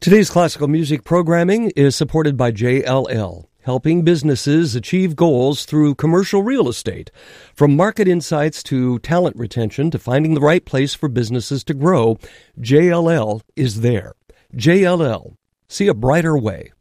Today's classical music programming is supported by JLL, helping businesses achieve goals through commercial real estate. From market insights to talent retention to finding the right place for businesses to grow, JLL is there. JLL. See a brighter way.